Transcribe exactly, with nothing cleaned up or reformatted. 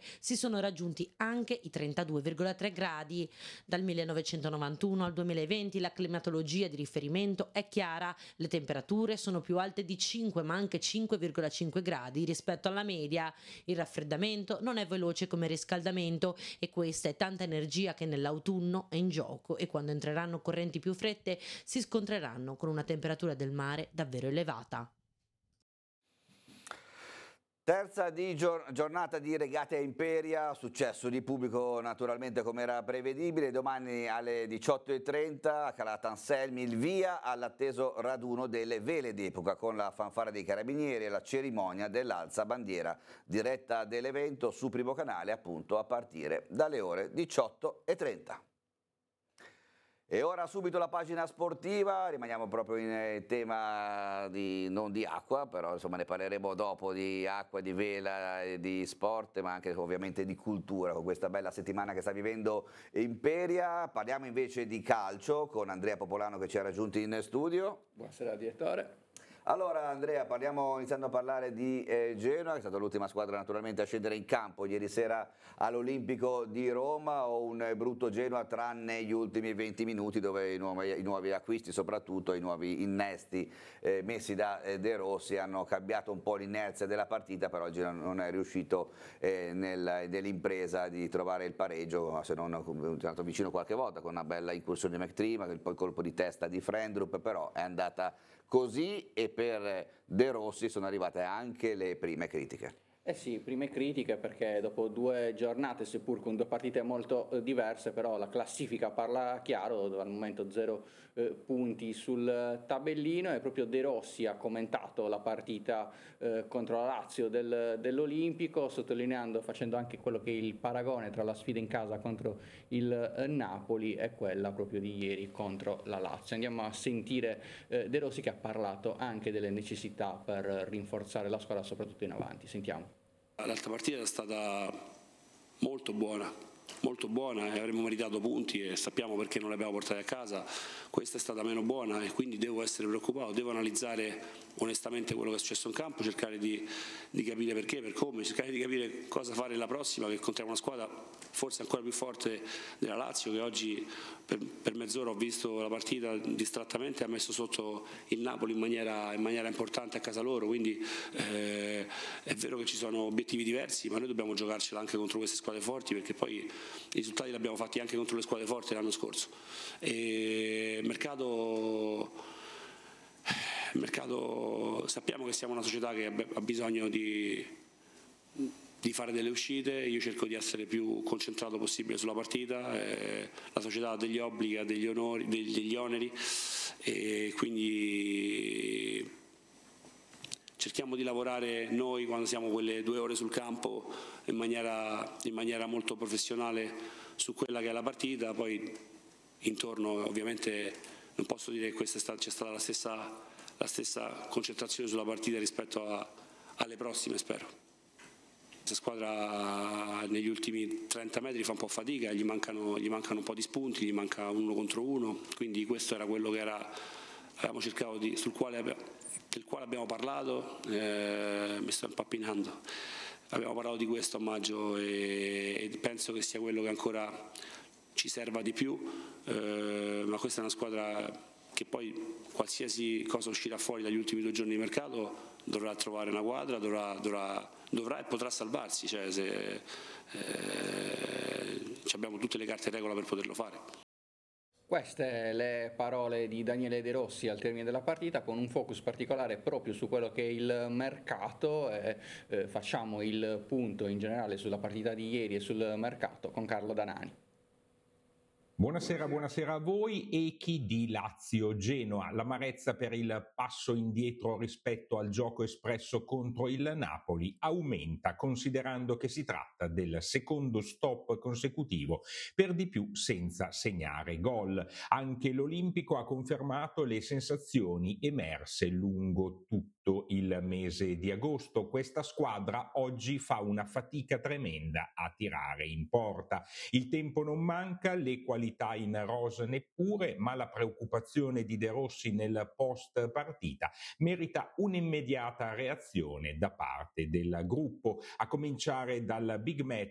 si sono raggiunti anche i trentadue virgola tre gradi. Dal millenovecentonovantuno al duemilaventi la climatologia di riferimento è chiara, le temperature sono più alte di cinque ma anche cinque virgola cinque gradi rispetto alla media. Il raffreddamento non è veloce come il riscaldamento e questa è tanta energia che nell'autunno è in gioco e quando entreranno correnti più fredde si scontreranno con una temperatura del mare davvero elevata. Terza di gior- giornata di regate a Imperia, successo di pubblico naturalmente come era prevedibile. Domani alle diciotto e trenta a Cala Anselmi il via all'atteso raduno delle vele d'epoca con la fanfara dei carabinieri e la cerimonia dell'alza bandiera diretta dell'evento su Primo Canale appunto a partire dalle ore diciotto e trenta. E ora subito la pagina sportiva, rimaniamo proprio in tema di, non di acqua, però insomma ne parleremo dopo di acqua, di vela, e di sport, ma anche ovviamente di cultura con questa bella settimana che sta vivendo Imperia. Parliamo invece di calcio con Andrea Popolano che ci ha raggiunti in studio. Buonasera direttore. Allora Andrea, parliamo iniziando a parlare di eh, Genoa, che è stata l'ultima squadra naturalmente a scendere in campo ieri sera all'Olimpico di Roma. O un brutto Genoa tranne gli ultimi venti minuti dove i nuovi, i nuovi acquisti, soprattutto i nuovi innesti eh, messi da eh, De Rossi hanno cambiato un po' l'inerzia della partita, però il Genoa non è riuscito eh, nel, nell'impresa di trovare il pareggio, se non è andato vicino qualche volta con una bella incursione di McTrima, poi il colpo di testa di Frendrup, però è andata così e per De Rossi sono arrivate anche le prime critiche. Eh sì, prime critiche perché dopo due giornate, seppur con due partite molto eh, diverse, però la classifica parla chiaro, al momento zero eh, punti sul tabellino e proprio De Rossi ha commentato la partita eh, contro la Lazio del, dell'Olimpico, sottolineando, facendo anche quello che è il paragone tra la sfida in casa contro il eh, Napoli e quella proprio di ieri contro la Lazio. Andiamo a sentire eh, De Rossi che ha parlato anche delle necessità per rinforzare la squadra, soprattutto in avanti. Sentiamo. L'altra partita è stata molto buona, molto buona e avremmo meritato punti e sappiamo perché non le abbiamo portate a casa. Questa è stata meno buona e quindi devo essere preoccupato, devo analizzare onestamente quello che è successo in campo, cercare di, di capire perché, per come, cercare di capire cosa fare la prossima, che incontriamo una squadra forse ancora più forte della Lazio, che oggi per, per mezz'ora ho visto la partita distrattamente, ha messo sotto il Napoli in maniera, in maniera importante a casa loro, quindi eh, è vero che ci sono obiettivi diversi, ma noi dobbiamo giocarcela anche contro queste squadre forti, perché poi i risultati li abbiamo fatti anche contro le squadre forti l'anno scorso. E il mercato, il mercato, sappiamo che siamo una società che ha bisogno di, di fare delle uscite, io cerco di essere più concentrato possibile sulla partita, eh, la società ha degli obblighi, ha degli, onori, degli, degli oneri e quindi cerchiamo di lavorare noi quando siamo quelle due ore sul campo in maniera, in maniera molto professionale su quella che è la partita, poi intorno ovviamente non posso dire che questa è stata, c'è stata la stessa, la stessa concentrazione sulla partita rispetto a, alle prossime, spero. Questa squadra negli ultimi trenta metri fa un po' fatica, gli mancano, gli mancano un po' di spunti, gli manca uno contro uno, quindi questo era quello che era, avevamo cercato di, sul quale, del quale abbiamo parlato, eh, mi sto impappinando, abbiamo parlato di questo a maggio e, e penso che sia quello che ancora ci serva di più, eh, ma questa è una squadra che poi qualsiasi cosa uscirà fuori dagli ultimi due giorni di mercato dovrà trovare una quadra, dovrà, dovrà, dovrà e potrà salvarsi, cioè se, eh, abbiamo tutte le carte in regola per poterlo fare. Queste le parole di Daniele De Rossi al termine della partita, con un focus particolare proprio su quello che è il mercato. E, eh, facciamo il punto in generale sulla partita di ieri e sul mercato con Carlo Danani. Buonasera, buonasera a voi. Echi di Lazio-Genoa. L'amarezza per il passo indietro rispetto al gioco espresso contro il Napoli aumenta, considerando che si tratta del secondo stop consecutivo, per di più senza segnare gol. Anche l'Olimpico ha confermato le sensazioni emerse lungo tutto il mese di agosto. Questa squadra oggi fa una fatica tremenda a tirare in porta. Il tempo non manca, le qualità in rosa neppure, ma la preoccupazione di De Rossi nel post partita merita un'immediata reazione da parte del gruppo, a cominciare dal big match